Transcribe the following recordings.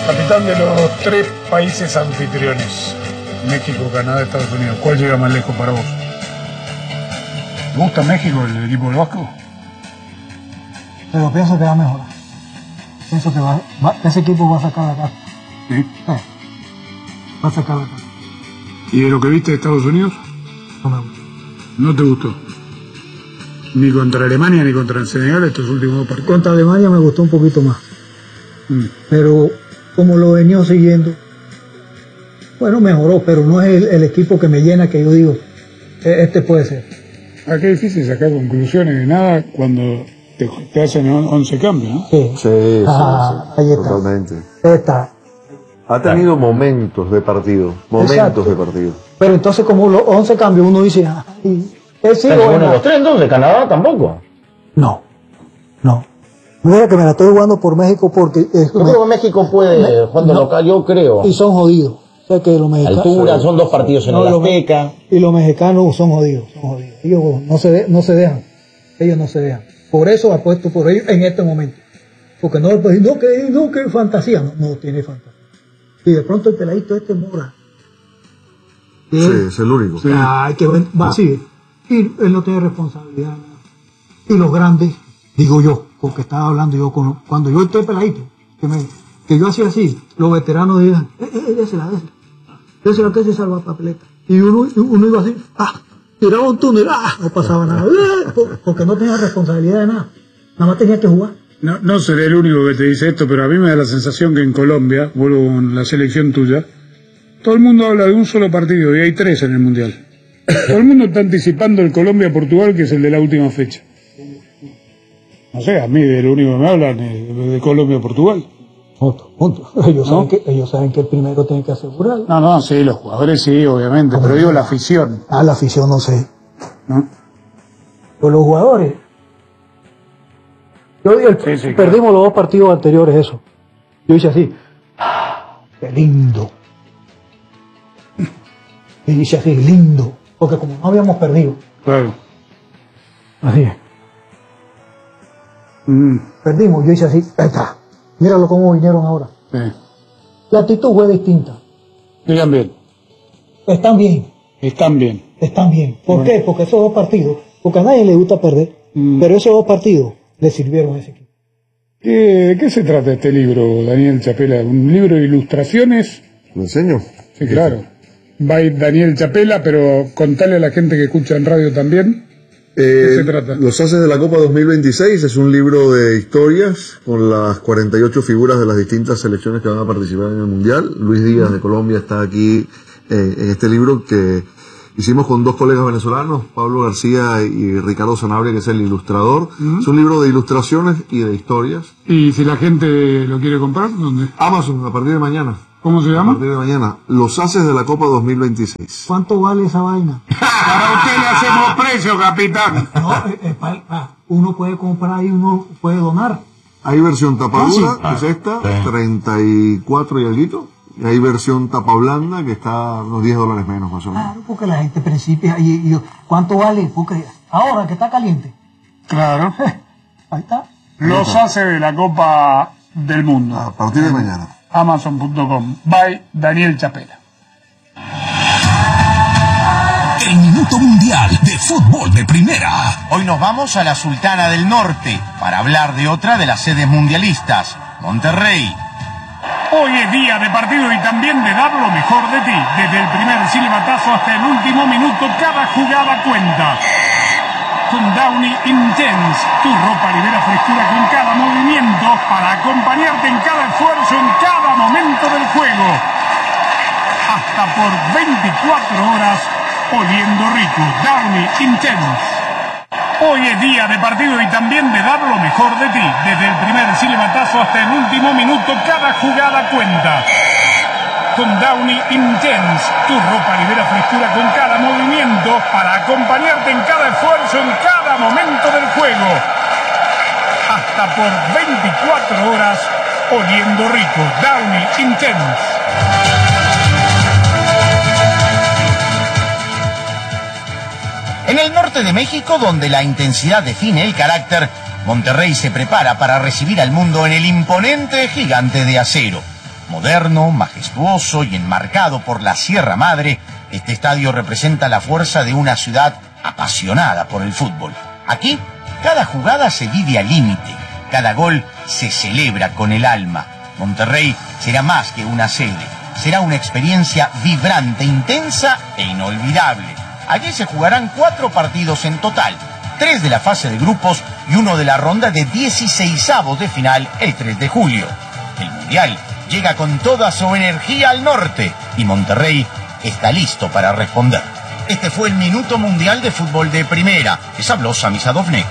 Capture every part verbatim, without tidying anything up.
Capitán de los tres países anfitriones, México, Canadá, Estados Unidos, ¿cuál llega más lejos para vos? ¿Te gusta México, el equipo del Vasco? Pero pienso que va a mejorar. Pienso que va, va, ese equipo va a sacar la casa. ¿Sí? Eh, va a sacar la casa. ¿Y de lo que viste de Estados Unidos? No me gusta. ¿No te gustó? Ni contra Alemania ni contra el Senegal estos últimos dos partidos. Contra Alemania me gustó un poquito más. Mm. Pero como lo venía siguiendo, bueno, mejoró, pero no es el, el equipo que me llena, que yo digo, este puede ser. Ah, qué difícil sacar conclusiones de nada cuando te, te hacen once cambios, ¿no? Sí, Sí, sí, ah, sí, ahí está. totalmente. Está. Ha tenido momentos de partido, momentos Exacto. de partido. Pero entonces como los once cambios uno dice, ah, ¿es sí Pero o bueno, no? los tres entonces, Canadá tampoco. No, no. Mira que me la estoy jugando por México porque... Es, Yo creo que México puede, me, jugando no, local, yo creo. Y son jodidos. O sea que los mexicanos... Altura, son dos partidos en no, el los- Azteca. Y los mexicanos son jodidos, son jodidos. Ellos no se, de- no se dejan. Ellos no se dejan. Por eso apuesto por ellos en este momento. Porque no, pues, no que no que fantasía. No, no tiene fantasía. Y de pronto el peladito este Mora. Sí, es el único. Sí. Ay, que ven- va así. Y él no tiene responsabilidad. Y los grandes, digo yo, porque estaba hablando yo con cuando yo estoy peladito, que, me, que yo hacía así, los veteranos digan, eh, eh, désela, désela, désela que se salva papeleta. Y uno, uno iba así, ah, tiraba un túnel, ah, no pasaba nada, eh, por- porque no tenía responsabilidad de nada, nada más tenía que jugar. No, no seré el único que te dice esto, pero a mí me da la sensación que en Colombia, vuelvo con la selección tuya, todo el mundo habla de un solo partido y hay tres en el Mundial. Todo el mundo está anticipando el Colombia-Portugal, que es el de la última fecha. No sé, a mí de lo único que me hablan es de Colombia-Portugal. Punto, punto. Ellos, ¿No? saben que, ellos saben que el primero tiene que asegurar. No, no, sí, los jugadores sí, obviamente, pero digo la afición, Ah, la afición no sé. ¿no? Pero los jugadores. Yo, el- Sí, sí, perdimos claro. los dos partidos anteriores, eso. Yo hice así. Ah, qué lindo. Y hice así, lindo. Porque como no habíamos perdido. Claro. Así es. Mm, Perdimos, yo hice así. Ahí está. Míralo cómo vinieron ahora. sí. La actitud fue distinta. Digan bien, Están bien. están bien. Están bien. ¿Por Bueno. qué? Porque esos dos partidos. Porque a nadie le gusta perder. Mm. Pero esos dos partidos le sirvieron a ese equipo. ¿Qué, ¿De qué se trata este libro, Daniel Chapela? ¿Un libro de ilustraciones? ¿Me enseño? Sí, claro. By Daniel Chapela, pero contale a la gente que escucha en radio también. Eh, ¿Qué se trata? Los Haces de la Copa dos mil veintiséis es un libro de historias con las cuarenta y ocho figuras de las distintas selecciones que van a participar en el Mundial. Luis Díaz de Colombia está aquí eh, en este libro que hicimos con dos colegas venezolanos, Pablo García y Ricardo Sanabria, que es el ilustrador. Mm. Es un libro de ilustraciones y de historias. Y si la gente lo quiere comprar, ¿dónde? Amazon, a partir de mañana. ¿Cómo se A llama? partir de mañana. Los Haces de la Copa dos mil veintiséis. ¿Cuánto vale esa vaina? Para usted le hacemos precio, capitán. No, eh, eh, pa- pa- uno puede comprar y uno puede donar. Hay versión tapa dura, Ah, que sí. es esta, Sí. treinta y cuatro y alguito. Y hay versión tapa blanda, que está unos diez dólares menos, más o menos. Claro, porque la gente principia y, y ¿cuánto vale? Porque ahora que está caliente. Claro. Ahí está. Los hace de la Copa del Mundo. A partir de mañana. Amazon punto com. By Daniel Chapela. El Minuto Mundial de Fútbol de Primera. Hoy nos vamos a la Sultana del Norte para hablar de otra de las sedes mundialistas, Monterrey. Hoy es día de partido y también de dar lo mejor de ti. Desde el primer silbatazo hasta el último minuto, cada jugada cuenta. Con Downy Intense, tu ropa libera frescura con cada movimiento para acompañarte en cada esfuerzo, en cada momento del juego. Hasta por veinticuatro horas, oliendo rico. Downy Intense. Hoy es día de partido y también de dar lo mejor de ti. Desde el primer silbatazo hasta el último minuto, cada jugada cuenta. Con Downy Intense, tu ropa libera frescura con cada movimiento para acompañarte en cada esfuerzo, en cada momento del juego. Hasta por veinticuatro horas, oliendo rico. Downy Intense. En el norte de México, donde la intensidad define el carácter, Monterrey se prepara para recibir al mundo en el imponente Gigante de Acero. Moderno, majestuoso y enmarcado por la Sierra Madre, este estadio representa la fuerza de una ciudad apasionada por el fútbol. Aquí, cada jugada se vive al límite, cada gol se celebra con el alma. Monterrey será más que una sede, será una experiencia vibrante, intensa e inolvidable. Allí se jugarán cuatro partidos en total, tres de la fase de grupos y uno de la ronda de dieciseisavos de final el tres de julio. El Mundial llega con toda su energía al norte y Monterrey está listo para responder. Este fue el Minuto Mundial de Fútbol de Primera. Les habló Sami Sadovnek.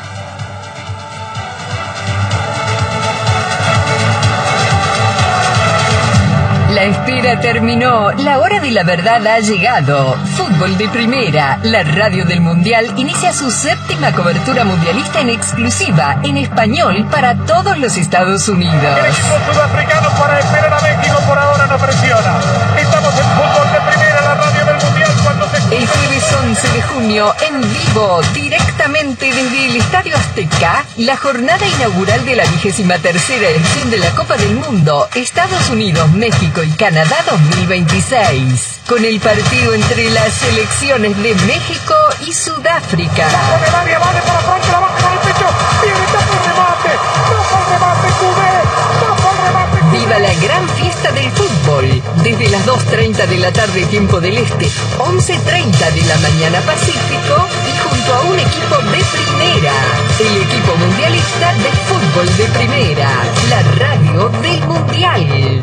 La espera terminó, la hora de la verdad ha llegado. Fútbol de Primera, la radio del Mundial, inicia su séptima cobertura mundialista en exclusiva, en español, para todos los Estados Unidos. El equipo sudafricano para esperar a México por ahora no presiona. Estamos en Fútbol de Primera, la radio del Mundial, cuando se... El jueves once de junio, en vivo, directamente desde el Estadio Azteca, la jornada inaugural de la vigésima tercera edición de la Copa del Mundo, Estados Unidos, México y Canadá dos mil veintiséis, con el partido entre las selecciones de México y Sudáfrica. Bajo del área, vale para Francia, la baja con el pecho, viene, tapa el remate, tapa el remate, Cubé, tapa el remate, Cubé. Viva la gran fiesta del fútbol, desde las dos treinta de la tarde tiempo del Este, once treinta de la mañana Pacífico, y junto a un equipo de primera, el equipo mundialista de Fútbol de Primera, la radio del Mundial.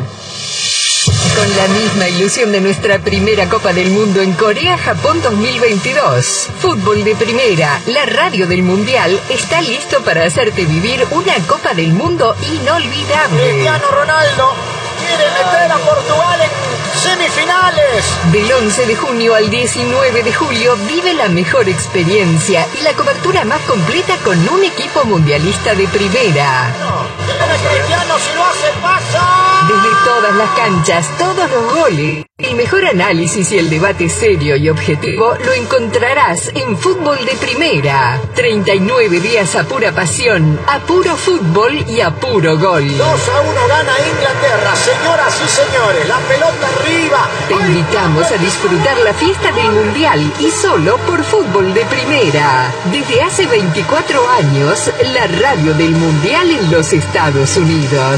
Con la misma ilusión de nuestra primera Copa del Mundo en Corea-Japón dos mil veintidós, Fútbol de Primera, la radio del Mundial, está listo para hacerte vivir una Copa del Mundo inolvidable. Cristiano Ronaldo quiere meter a Portugal en semifinales. Del once de junio al diecinueve de julio vive la mejor experiencia y la cobertura más completa con un equipo mundialista de primera. No, Cristiano, si lo hace, pasa. Desde todas las canchas, todos los goles, el mejor análisis y el debate serio y objetivo lo encontrarás en Fútbol de Primera. treinta y nueve días a pura pasión, a puro fútbol y a puro gol. dos a uno gana Inglaterra, señoras y señores, la pelota arriba. Te invitamos a disfrutar la fiesta del Mundial y solo por Fútbol de Primera. Desde hace veinticuatro años, la radio del Mundial en los Estados Unidos.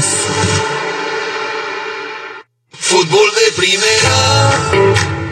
Fútbol de Primera.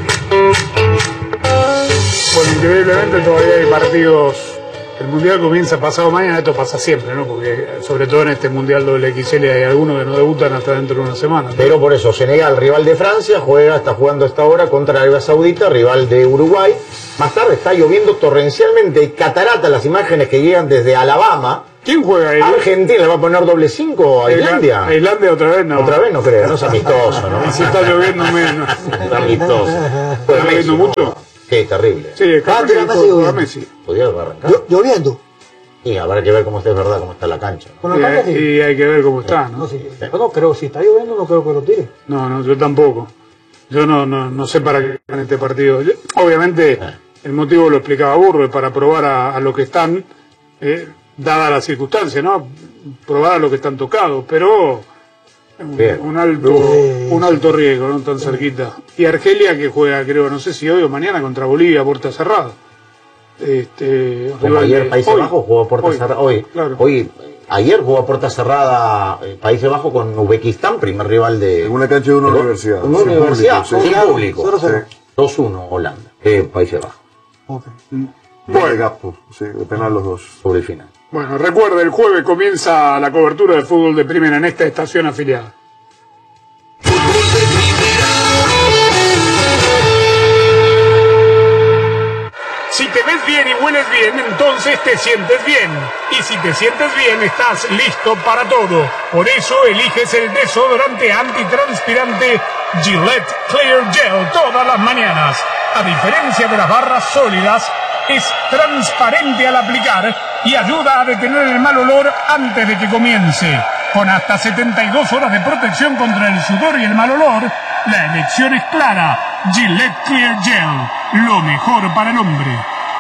Bueno, increíblemente todavía hay partidos. El Mundial comienza pasado mañana, esto pasa siempre, ¿no? Porque sobre todo en este Mundial doble equis ele hay algunos que no debutan hasta dentro de una semana, ¿no? Pero por eso, Senegal, rival de Francia, juega, está jugando esta hora contra Arabia Saudita, rival de Uruguay. Más tarde está lloviendo torrencialmente, hay catarata, las imágenes que llegan desde Alabama. ¿Quién juega ahí? Argentina, ¿le va a poner doble cinco a Islandia? A Islandia otra vez no. Otra vez no creo, no es amistoso, ¿no? Y si está lloviendo menos. Es amistoso. ¿Está lloviendo mucho? Sí, terrible. Sí, Ah, Messi, tira, juega Messi, Messi. Podría arrancar. Llo- Lloviendo. Y habrá que ver cómo está, es verdad, cómo está la cancha, ¿no? Con la calle, Y, sí. y hay que ver cómo está, No, ¿no? sí. Yo no creo, si está lloviendo, no creo que lo tire. No, no, yo tampoco. Yo no, no, no sé para qué en este partido. Yo- obviamente, el motivo lo explicaba Burro, es para probar a, a lo que están, eh, dada la circunstancia, ¿no? Probar a lo que están tocados, pero un, Bien. un alto un alto riesgo, no tan cerquita. Y Argelia que juega, creo, no sé si hoy o mañana contra Bolivia a puerta cerrada. Este, Como rival ayer de- Países hoy, Bajos jugó a puerta hoy, cerrada. Hoy, claro. hoy, ayer jugó a puerta cerrada eh, Países Bajos con Uzbekistán, primer rival de. En una cancha de una de- universidad. Una Sin universidad, público, sí. sin público. Cero, cero. dos uno Holanda, eh, Países Bajos, Ok. Bueno, Gaspo, sí, de penal los dos. sobre el final. Bueno, recuerda, el jueves comienza la cobertura de fútbol de primera en esta estación afiliada. Si te ves bien y hueles bien, entonces te sientes bien. Y si te sientes bien, estás listo para todo. Por eso eliges el desodorante antitranspirante Gillette Clear Gel todas las mañanas. A diferencia de las barras sólidas, es transparente al aplicar y ayuda a detener el mal olor antes de que comience. Con hasta setenta y dos horas de protección contra el sudor y el mal olor, la elección es clara. Gillette Clear Gel, lo mejor para el hombre.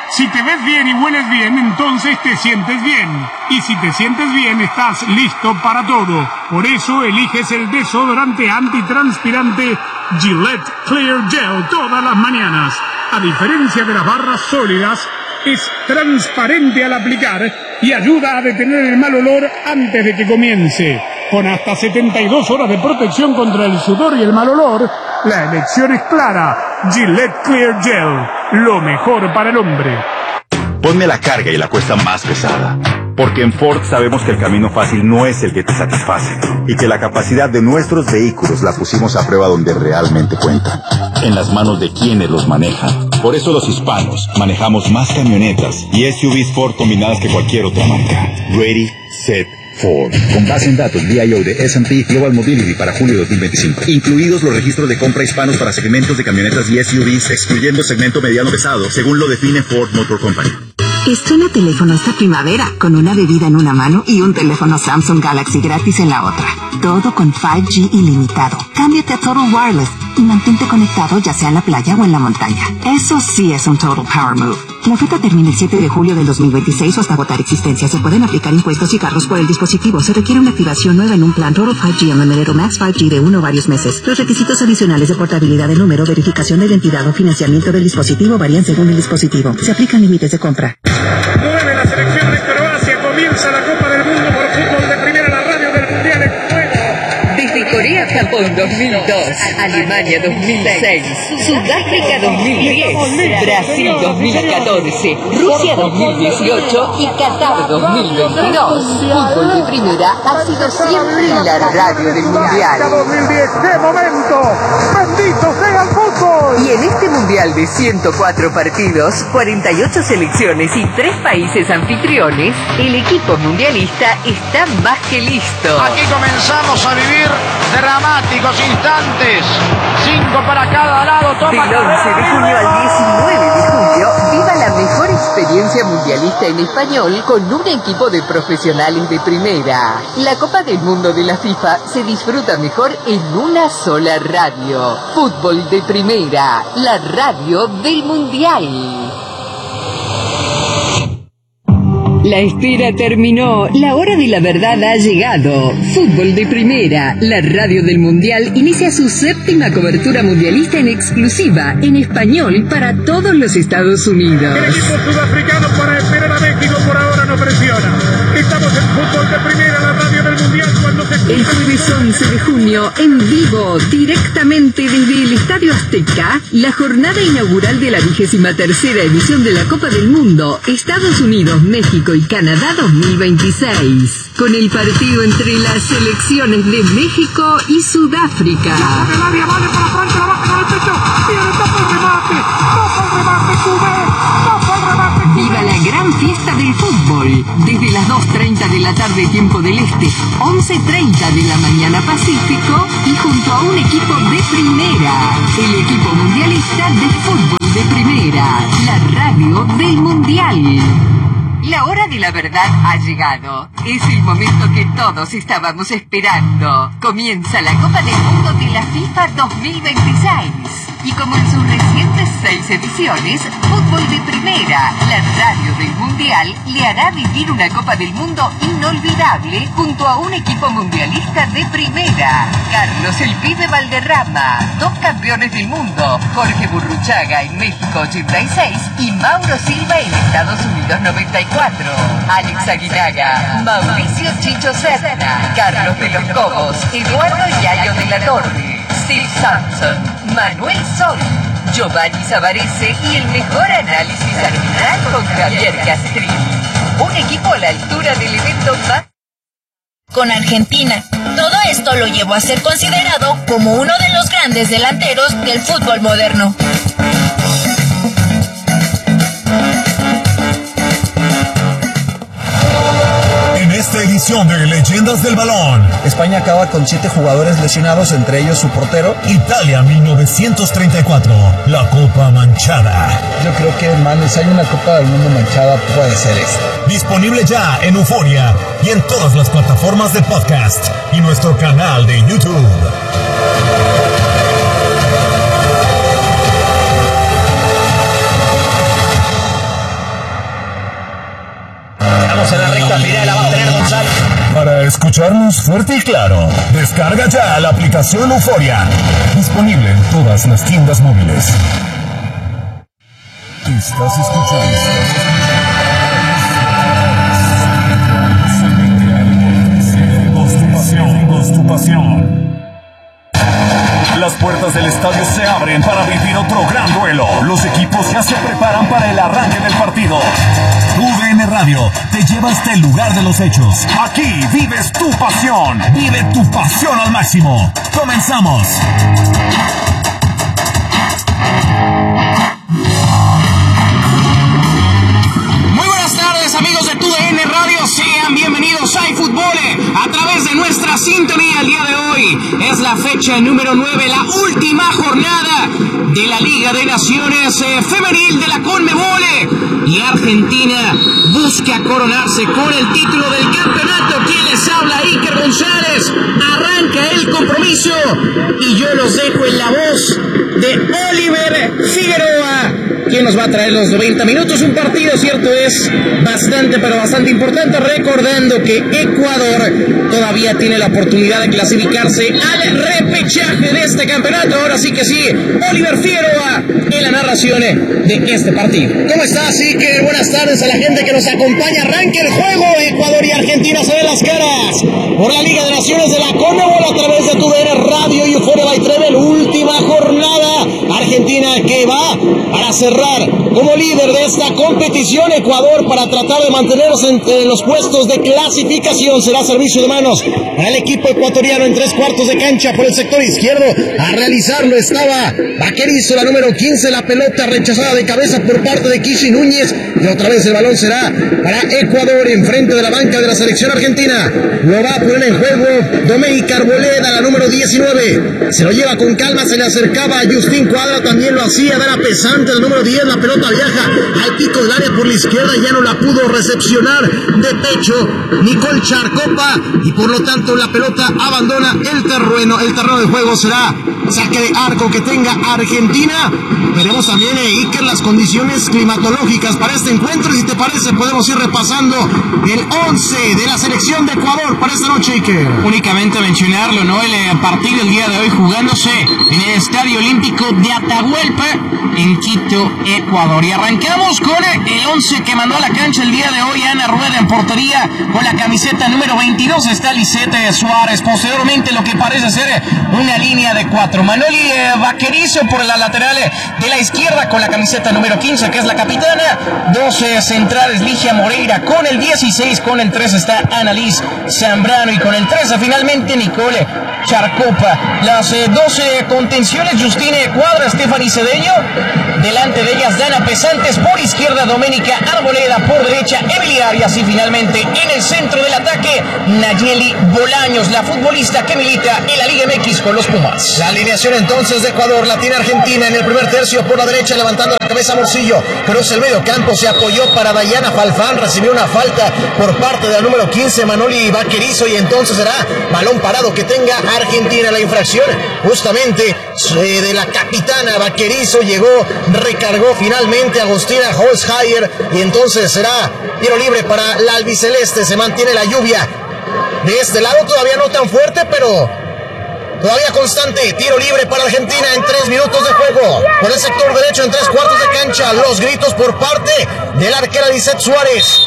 Si te ves bien y hueles bien, entonces te sientes bien. Y si te sientes bien, estás listo para todo. Por eso eliges el desodorante antitranspirante Gillette Clear Gel todas las mañanas. A diferencia de las barras sólidas, es transparente al aplicar y ayuda a detener el mal olor antes de que comience. Con hasta setenta y dos horas de protección contra el sudor y el mal olor, la elección es clara. Gillette Clear Gel, lo mejor para el hombre. Ponme la carga y la cuesta más pesada. Porque en Ford sabemos que el camino fácil no es el que te satisface. Y que la capacidad de nuestros vehículos la pusimos a prueba donde realmente cuenta. En las manos de quienes los manejan. Por eso los hispanos manejamos más camionetas y S U Vs Ford combinadas que cualquier otra marca. Ready, set, Ford. Con base en datos V I O de S and P Global Mobility para julio dos mil veinticinco. Incluidos los registros de compra hispanos para segmentos de camionetas y S U Vs, excluyendo segmento mediano pesado, según lo define Ford Motor Company. Estrena teléfono esta primavera con una bebida en una mano y un teléfono Samsung Galaxy gratis en la otra. Todo con cinco G ilimitado. Cámbiate a Total Wireless y mantente conectado ya sea en la playa o en la montaña. Eso sí es un Total Power Move. La oferta termina el siete de julio del dos mil veintiséis o hasta agotar existencia. Se pueden aplicar impuestos y cargos por el dispositivo. Se requiere una activación nueva en un plan Total cinco G Unlimited o Max cinco G de uno o varios meses. Los requisitos adicionales de portabilidad de número, verificación de identidad o financiamiento del dispositivo varían según el dispositivo. Se aplican límites de compra. Mueve la selección de Croacia, comienza la Copa del Mundo por fútbol de primera, la radio del Mundial en juego. Desde Corea-Japón dos mil dos, Alemania dos mil seis, Sudáfrica dos mil diez, Brasil dos mil catorce, Rusia dos mil dieciocho y Qatar dos mil veintidós. Fútbol de primera ha sido siempre la radio del Mundial. dos mil diez, ¡qué momento! ¡Bendito sea el fútbol! Y en este Mundial de ciento cuatro partidos, cuarenta y ocho selecciones y tres países anfitriones, el equipo mundialista está más que listo. Aquí comenzamos a vivir dramáticos instantes. Cinco para cada lado. Toma Del once de junio al diecinueve de julio, viva la mejor experiencia mundialista en español con un equipo de profesionales de primera. La Copa del Mundo de la FIFA se disfruta mejor en una sola radio. Fútbol de primera, la radio del Mundial. La espera terminó, la hora de la verdad ha llegado. Fútbol de primera, la radio del Mundial inicia su séptima cobertura mundialista en exclusiva, en español, para todos los Estados Unidos. El equipo sudafricano para esperar a México por ahora no presiona. Estamos en Fútbol de primera, la radio del Mundial cuando se escucha. El jueves once de junio, en vivo, directamente desde el Estadio Azteca, la jornada inaugural de la vigésima tercera edición de la Copa del Mundo, Estados Unidos, México y Canadá dos mil veintiséis, con el partido entre las selecciones de México y Sudáfrica. El área vale para Francia, la baja con el pecho. Viene, tapa el remate. Tapa el remate, Cubé. Tapa el remate, Cubé. Viva la gran fiesta del fútbol, desde las dos treinta de la tarde tiempo del Este, once treinta de la mañana Pacífico y junto a un equipo de primera, el equipo mundialista de fútbol de primera, la radio del Mundial. La hora de la verdad ha llegado. Es el momento que todos estábamos esperando. Comienza la Copa del Mundo de la FIFA dos mil veintiséis. Y como en sus recientes seis ediciones, Fútbol de Primera, la radio del Mundial, le hará vivir una Copa del Mundo inolvidable junto a un equipo mundialista de primera. Carlos el Pibe Valderrama, dos campeones del mundo, Jorge Burruchaga en México ochenta y seis y Mauro Silva en Estados Unidos noventa y cuatro. Alex Aguinaga, Mauricio Chicho Serna, Carlos de los Cobos, Eduardo Yayo de la Torre, Steve Sampson, Manuel Sol, Giovanni Savarese y el mejor análisis arbitral con Javier Castrilli. Un equipo a la altura del evento más... Con Argentina. Todo esto lo llevó a ser considerado como uno de los grandes delanteros del fútbol moderno. En esta edición de Leyendas del Balón, España acaba con siete jugadores lesionados, entre ellos su portero. Italia mil novecientos treinta y cuatro, la Copa Manchada. Yo creo que, hermano, si hay una Copa del Mundo manchada, puede ser esta. Disponible ya en Euforia y en todas las plataformas de podcast y nuestro canal de YouTube. escucharnos fuerte y claro. Descarga ya la aplicación Euforia. Disponible en todas las tiendas móviles. Estás escuchando. Seguimos tu pasión. Las puertas del estadio se abren para vivir otro gran duelo. Los equipos ya se preparan para el arranque del partido. U D N Radio te lleva hasta el lugar de los hechos. Aquí vives tu pasión. Vive tu pasión al máximo. Comenzamos. Muy buenas tardes, amigos de Tu D N Radio. Sean bienvenidos a iFútbol a través de nuestra sintonía. El día de hoy es la fecha número nueve, la última jornada de la Liga de Naciones eh, Femenil de la CONMEBOL. Y Argentina busca coronarse con el título del campeonato. Quien les habla, Iker González. Arranca el compromiso y yo los dejo en la voz de Oliver Figueroa, quien nos va a traer los noventa minutos. Un partido, cierto es, bastante, pero bastante importante, recordando que Ecuador todavía tiene la oportunidad de clasificarse al repechaje de este campeonato. Ahora sí que sí, Oliver Figueroa en la narración de este partido. ¿Cómo estás, Iker? Buenas tardes a la gente que nos acompaña. Arranca el juego. Ecuador y Argentina se ven las caras por la Liga de Naciones de la CONMEBOL a través de Tu D N Radio y Euphoria by Trevel. Última jornada. Argentina que va para cerrar como líder de esta competición. Ecuador para tratar de mantenerse entre los puestos de clasificación. Será servicio de manos para el equipo ecuatoriano en tres cuartos de cancha por el sector izquierdo. A realizarlo estaba Vaquerizo, la número quince. La pelota rechazada de cabeza por parte de Kishi Núñez. Y otra vez el balón será para Ecuador enfrente de la banca de la selección argentina. Lo va a poner en juego Doménica Arboleda, la número diecinueve. Se lo lleva con calma, se le acercaba a Justín Cuadra, también lo hacía, era pesante el número diez. La pelota viaja al pico del área por la izquierda y ya no la pudo recepcionar de pecho Nicole Charcopa, y por lo tanto la pelota abandona el terreno. El terreno de juego será saque de arco que tenga Argentina. Veremos también, eh, Iker, las condiciones climatológicas para este encuentro, y si te parece podemos ir repasando el once de la selección de Ecuador para esta noche, Iker. Únicamente mencionarlo, ¿no? El eh, partido el día de hoy jugándose en el Estadio Olímpico de Atahualpa en Quito, Ecuador. Y arrancamos con el once que mandó a la cancha el día de hoy. Ana Rueda en portería con la camiseta número veintidós está Lisette Suárez. Posteriormente lo que parece ser una línea de cuatro. Manoli eh, Vaquerizo por la lateral de la izquierda con la camiseta número quince, que es la capitana. doce centrales, Ligia Moreira con el dieciséis, con el trece está Annalise Zambrano y con el trece finalmente Nicole Charcopa. Las eh, doce contenciones, Justine Cuadra, Stephanie Cedeño. Delante de ellas Dana Pesantes, por izquierda Doménica Arboleda, por derecha Emily Arias y finalmente en el centro del ataque Nayeli Bolaños, la futbolista que milita en la Liga M X con los Pumas. La alineación entonces de Ecuador la tiene Argentina en el primer tercio. Por la derecha levantando la cabeza Morcillo, cruza el medio campo, se apoyó para Dayana Falfán, recibió una falta por parte del número quince Manoli Vaquerizo, y entonces será balón parado que tenga Argentina. La infracción justamente eh, de la capitana Vaquerizo, llegó, recargó finalmente Agustina Holzheier, y entonces será tiro libre para la albiceleste. Se mantiene la lluvia de este lado, todavía no tan fuerte, pero todavía constante. Tiro libre para Argentina en tres minutos de juego. Por el sector derecho en tres cuartos de cancha. Los gritos por parte de la arquera Lisette Suárez.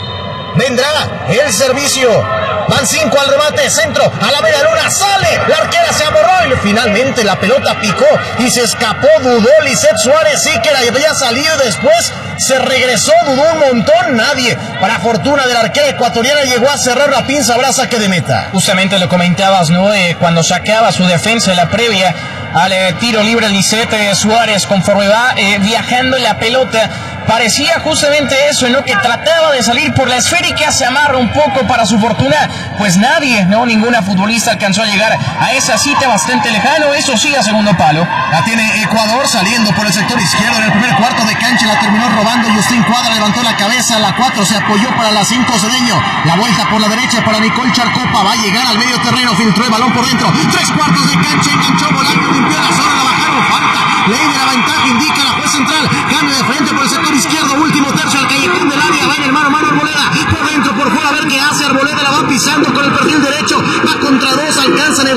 Vendrá el servicio. Van cinco al remate, centro, a la media luna, sale, la arquera se amorró y finalmente la pelota picó y se escapó, dudó Lisette Suárez, sí que la había salido y después se regresó, dudó un montón, nadie, para fortuna de la arquera ecuatoriana, llegó a cerrar la pinza, habrá saque de meta. Justamente lo comentabas, ¿no? Eh, cuando sacaba su defensa en la previa al eh, tiro libre Lisette Suárez, conforme va eh, viajando en la pelota, parecía justamente eso, ¿no? Que trataba de salir por la esférica, se amarra un poco, para su fortuna, pues nadie, ¿no? Ninguna futbolista alcanzó a llegar a esa cita bastante lejano, eso sí, a segundo palo. La tiene Ecuador saliendo por el sector izquierdo en el primer cuarto de cancha, la terminó robando Justín Cuadra, levantó la cabeza, la cuatro se apoyó para la cinco Cedeño, la vuelta por la derecha para Nicole Charcopa, va a llegar al medio terreno, filtró el balón por dentro, tres cuartos de cancha, enganchó Bolaños, limpió la zona, la bajaron, falta, ley de la ventaja, indica la juez central, cambio de frente por el sector izquierdo, último tercio al callejón del área, va en el mano a mano Arboleda, por dentro, por fuera, a ver qué hace Arboleda, la va pisando con el perfil derecho, va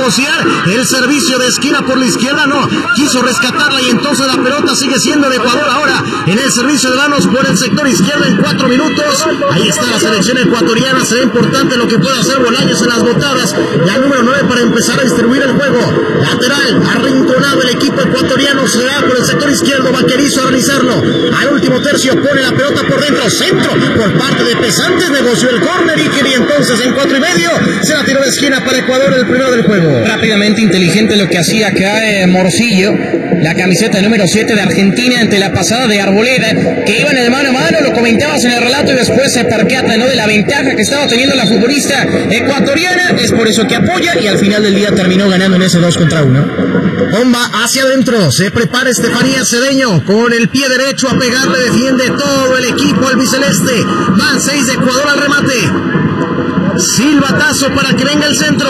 negociar el servicio de esquina por la izquierda, no, quiso rescatarla y entonces la pelota sigue siendo de Ecuador ahora en el servicio de manos por el sector izquierdo en cuatro minutos. Ahí está la selección ecuatoriana, será importante lo que pueda hacer Bolaños en las botadas, la número nueve para empezar a distribuir el juego. Lateral, arrinconado el equipo ecuatoriano, será por el sector izquierdo, Vaquerizo a realizarlo. Al último tercio pone la pelota por dentro, centro por parte de Pesantes, negoció el córner y que entonces en cuatro y medio se la tiró de esquina para Ecuador, el primero del juego. Rápidamente inteligente lo que hacía acá eh, Morcillo, la camiseta número siete de Argentina ante la pasada de Arboleda, que iban de mano a mano, lo comentabas en el relato y después se percata, ¿no?, de la ventaja que estaba teniendo la futbolista ecuatoriana, es por eso que apoya y al final del día terminó ganando en ese dos contra uno. Bomba hacia adentro, se prepara Estefanía Cedeño con el pie derecho a pegarle, defiende todo el equipo albiceleste, van seis de Ecuador al remate. Silbatazo para que venga el centro.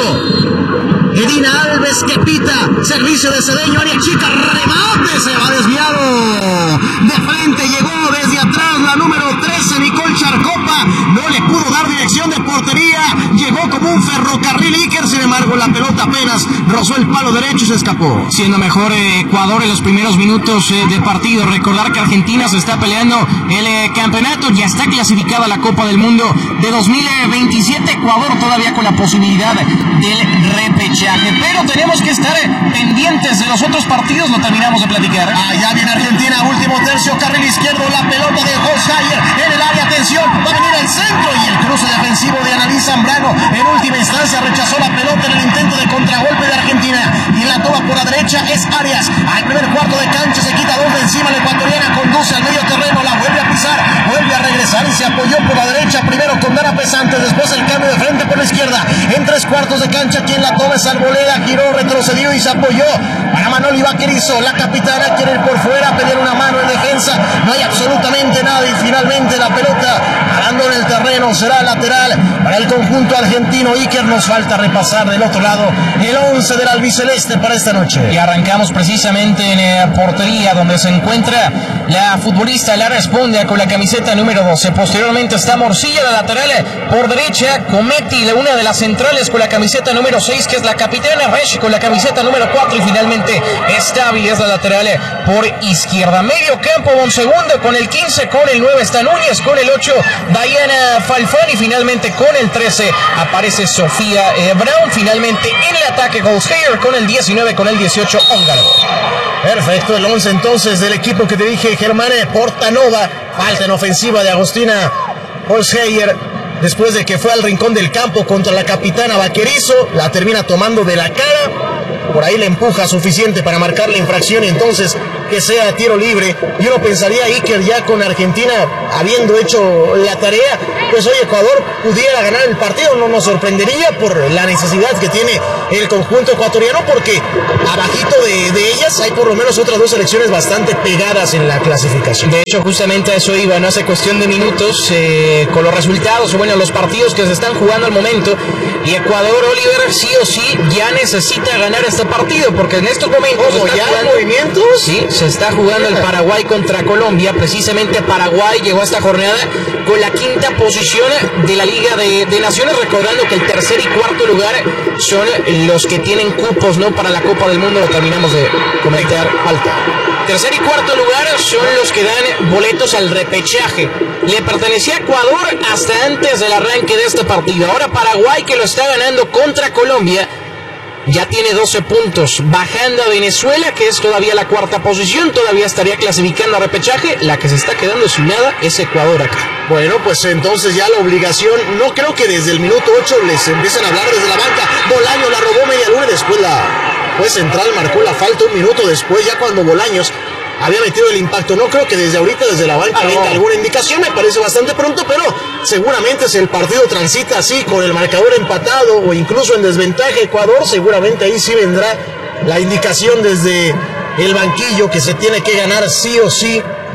Edina Alves que pita, servicio de Cedeño, área chica, remate, se va desviado. De frente llegó desde atrás la número trece, Nicole Charcopa, no le pudo dar dirección de portería, llegó como un ferrocarril Iker, sin embargo la pelota apenas rozó el palo derecho y se escapó. Siendo mejor eh, Ecuador en los primeros minutos eh, de partido. Recordar que Argentina se está peleando el eh, campeonato, ya está clasificada a la Copa del Mundo de dos mil veintisiete, Ecuador todavía con la posibilidad del repechaje. Pero tenemos que estar pendientes de los otros partidos, lo terminamos de platicar. Allá viene Argentina, último tercio, carril izquierdo, la pelota de Holzheimer en el área, atención, va a venir el centro y el cruce defensivo de Annalise Zambrano. En última instancia rechazó la pelota en el intento de contragolpe de Argentina. Y en la toma por la derecha es Arias. Al primer cuarto de cancha se quita dos de encima, la ecuatoriana conduce al medio terreno, la vuelve a pisar, vuelve a regresar y se apoyó por la derecha, primero con Dana Pesantes, después el cambio de frente por la izquierda. En tres cuartos de cancha, quien la toma es Arboleda, giró, retrocedió y se apoyó para Manoli Vaquerizo. La capitana quiere ir por fuera, pedir una mano en defensa, no hay absolutamente nada y finalmente la pelota abandona el terreno, será lateral para el conjunto argentino. Iker, nos falta repasar del otro lado el once del albiceleste para esta noche. Y arrancamos precisamente en eh, portería, donde se encuentra la futbolista Lara Esponda con la camiseta número doce. Posteriormente está Morcilla, la lateral por derecha, Cometti, una de las centrales con la camiseta número seis, que es la capitana, Resch con la camiseta número cuatro y finalmente Stavi es la lateral por izquierda. Medio campo, Bonsegundo con el quince, con el nueve está Núñez, con el ocho Diana Falfón y finalmente con el trece aparece Sofía eh, Brown. Finalmente en el ataque Goldshayer con el diecinueve, con el dieciocho Húngaro. Perfecto, el once entonces del equipo que te dije, Germane Portanova. Falta en ofensiva de Agustina Goldshayer, después de que fue al rincón del campo contra la capitana Vaquerizo, la termina tomando de la cara, por ahí le empuja suficiente para marcar la infracción y entonces que sea tiro libre. Y uno pensaría, Iker, ya con Argentina habiendo hecho la tarea, pues hoy Ecuador pudiera ganar el partido, no nos sorprendería por la necesidad que tiene el conjunto ecuatoriano, porque abajito de, de ellas hay por lo menos otras dos selecciones bastante pegadas en la clasificación. De hecho, justamente a eso iba, no hace cuestión de minutos, eh, con los resultados, o bueno, los partidos que se están jugando al momento, y Ecuador, Oliver, sí o sí, ya necesita ganar este partido, porque en estos momentos... ¿Cómo ya hay movimientos? Sí, se está jugando el Paraguay contra Colombia. Precisamente Paraguay llegó a esta jornada con la quinta posición de la Liga de, de Naciones, recordando que el tercer y cuarto lugar son los que tienen cupos, ¿no?, para la Copa del Mundo. Lo terminamos de comentar. Falta. Tercer y cuarto lugar son los que dan boletos al repechaje. Le pertenecía a Ecuador hasta antes del arranque de este partido. Ahora Paraguay, que lo está ganando contra Colombia, ya tiene doce puntos, bajando a Venezuela, que es todavía la cuarta posición, todavía estaría clasificando a repechaje. La que se está quedando sin nada es Ecuador acá. Bueno, pues entonces ya la obligación, no creo que desde el minuto ocho les empiezan a hablar desde la banca. Bolaños la robó media luna y después la juez central marcó la falta un minuto después, ya cuando Bolaños había metido el impacto. No creo que desde ahorita, desde la banca, venga alguna indicación, me parece bastante pronto, pero seguramente si el partido transita así, con el marcador empatado o incluso en desventaja Ecuador, seguramente ahí sí vendrá la indicación desde el banquillo que se tiene que ganar sí o sí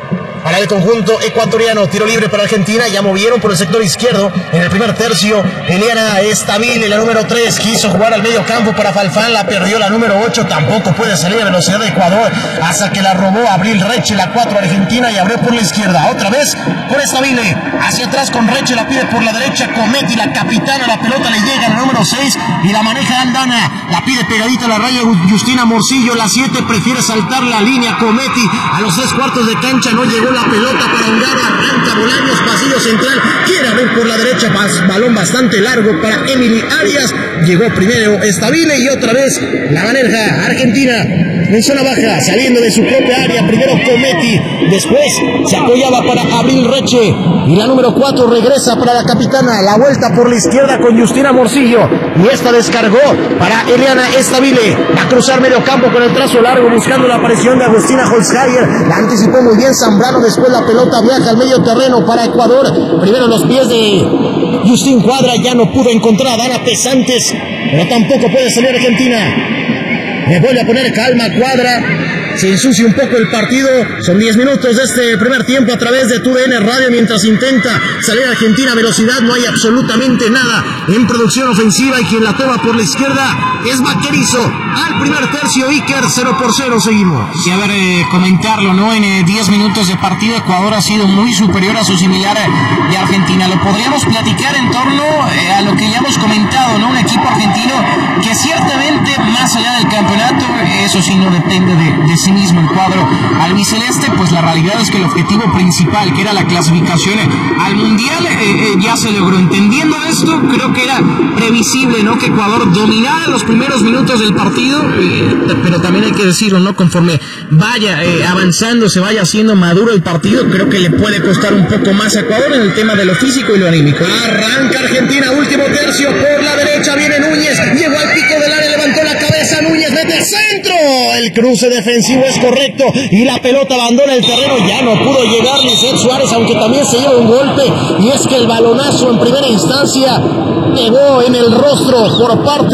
para el conjunto ecuatoriano. Tiro libre para Argentina, ya movieron por el sector izquierdo en el primer tercio. Eliana Estabile, la número tres, quiso jugar al medio campo para Falfán, la perdió la número ocho, tampoco puede salir a velocidad de Ecuador, hasta que la robó Abril Reche, la cuatro Argentina, y abrió por la izquierda, otra vez por Estabile, hacia atrás con Reche, la pide por la derecha, Cometti, la capitana, la pelota le llega a la número seis y la maneja Aldana, la pide pegadita a la raya Justina Morcillo, la siete prefiere saltar la línea, Cometti a los tres cuartos de cancha, no llegó la pelota para Ungara, arranca Bolaños, pasillo central, quiere abrir por la derecha, balón bastante largo para Emily Arias, llegó primero Estabile y otra vez la maneja Argentina en zona baja, saliendo de su propia área, primero Cometti, después se apoyaba para Abril Reche y la número cuatro regresa para la capitana, la vuelta por la izquierda con Justina Morcillo y esta descargó para Eliana Estabile, va a cruzar medio campo con el trazo largo buscando la aparición de Agustina Holzheier, la anticipó muy bien Zambrano, después la pelota viaja al medio terreno para Ecuador, primero los pies de Justin Cuadra, ya no pudo encontrar a Dana Pesantes, pero tampoco puede salir Argentina. Me vuelve a poner calma Cuadra, se ensucia un poco el partido, son diez minutos de este primer tiempo a través de T V N Radio, mientras intenta salir Argentina a velocidad, no hay absolutamente nada en producción ofensiva y quien la toma por la izquierda es Vaquerizo, al primer tercio Iker, cero por cero, seguimos. Sí, a ver, eh, comentarlo, ¿no? En eh, diez minutos de partido Ecuador ha sido muy superior a su similar de Argentina, lo podríamos platicar en torno eh, a lo que ya hemos comentado, ¿no? Un equipo argentino que ciertamente más allá del campeonato, eso sí no depende de, de sí mismo el cuadro albiceleste, pues la realidad es que el objetivo principal, que era la clasificación al Mundial, eh, eh, ya se logró. Entendiendo esto, creo que era previsible, ¿no? Que Ecuador dominara los primeros minutos del partido, eh, pero también hay que decirlo, ¿no? Conforme vaya eh, avanzando, se vaya haciendo maduro el partido, creo que le puede costar un poco más a Ecuador en el tema de lo físico y lo anímico. Arranca Argentina, último tercio, por la derecha viene Núñez, llegó al pico del área, levantó la cabeza, Núñez mete el centro, el cruce defensivo es correcto y la pelota abandona el terreno, ya no pudo llegar Lisset Suárez, aunque también se lleva un golpe, y es que el balonazo en primera instancia pegó en el rostro por parte,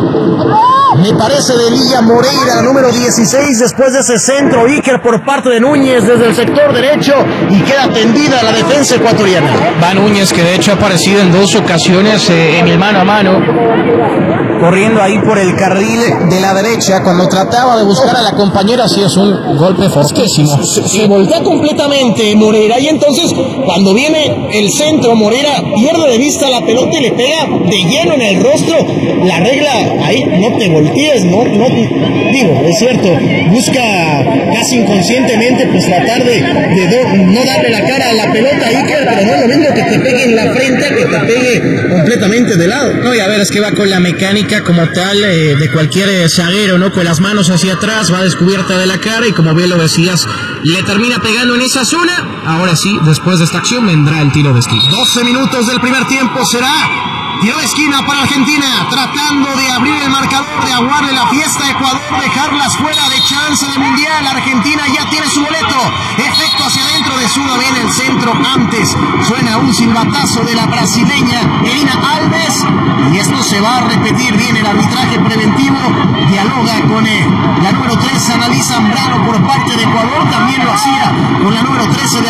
me parece, de Lilla Moreira, número dieciséis, después de ese centro, Iker por parte de Núñez desde el sector derecho y queda tendida la defensa ecuatoriana. Va Núñez, que de hecho ha aparecido en dos ocasiones eh, en el mano a mano, corriendo ahí por el carril de la derecha, cuando trataba de buscar a la compañera, sí es un golpe fortísimo. Se, se voltea completamente Moreira, y entonces cuando viene el centro, Moreira pierde de vista la pelota y le pega de lleno en el rostro. La regla ahí, no te voltees, no, no, digo, es cierto, busca casi inconscientemente pues tratar de, de do, no darle la cara a la pelota a Iker, pero no es lo mismo que te pegue en la frente que te pegue completamente de lado. No, y a ver, es que va con la mecánica como tal eh, de cualquier eh, zaguero, ¿no? Con las manos hacia atrás, va descubierta de la cara y como bien lo decías, le termina pegando en esa zona. Ahora sí, después de esta acción vendrá el tiro de esquina. doce minutos del primer tiempo será tiro de esquina para Argentina, tratando de abrir el marcador, de aguarle la fiesta a Ecuador, dejarlas fuera de chance de mundial. Argentina ya tiene su boleto, efecto hacia adentro, de Zuma viene el centro, antes suena un silbatazo de la brasileña Elina Alves, y esto se va a repetir. Viene el arbitraje preventivo, dialoga con eh, la número tres, Annalise Zambrano por parte de Ecuador, también lo hacía con la número trece de